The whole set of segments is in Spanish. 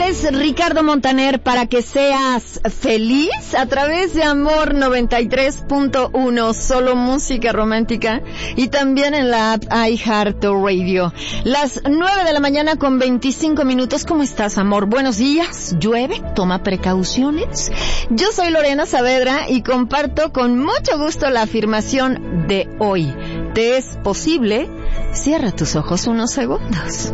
es Ricardo Montaner para que seas feliz a través de Amor 93.1, solo música romántica, y también en la app iHeartRadio. Las 9 de la mañana con 25 minutos. ¿Cómo estás, amor? Buenos días. ¿Llueve? Toma precauciones. Yo soy Lorena Saavedra y comparto con mucho gusto la afirmación de hoy. ¿Te es posible? Cierra tus ojos unos segundos.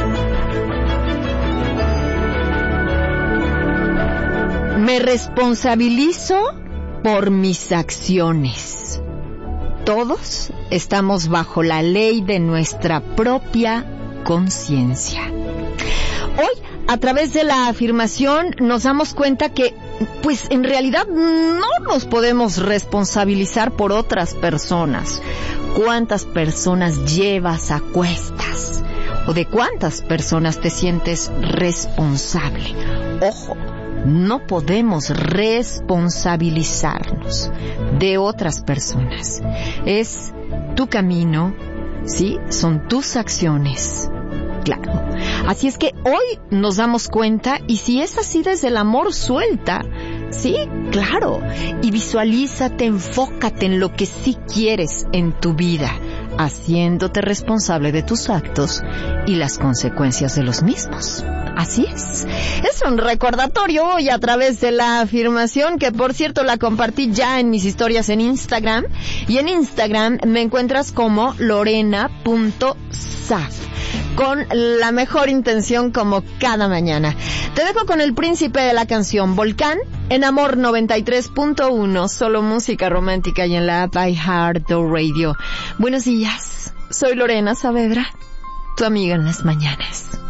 Me responsabilizo por mis acciones. Todos estamos bajo la ley de nuestra propia conciencia. Hoy, a través de la afirmación, nos damos cuenta que, pues, en realidad no nos podemos responsabilizar por otras personas. ¿Cuántas personas llevas a cuestas? ¿O de cuántas personas te sientes responsable? Ojo, no podemos responsabilizarnos de otras personas. Es tu camino, ¿sí? Son tus acciones. Claro. Así es que hoy nos damos cuenta, y si es así desde el amor, suelta. Sí, claro. Y visualízate, enfócate en lo que sí quieres en tu vida, haciéndote responsable de tus actos y las consecuencias de los mismos. Así es. Es un recordatorio hoy a través de la afirmación, que por cierto la compartí ya en mis historias en Instagram. Y en Instagram me encuentras como lorena.saf, con la mejor intención como cada mañana. Te dejo con el príncipe de la canción, Volcán, en Amor 93.1, solo música romántica, y en la app iHeartRadio. Buenos días, soy Lorena Saavedra, tu amiga en las mañanas.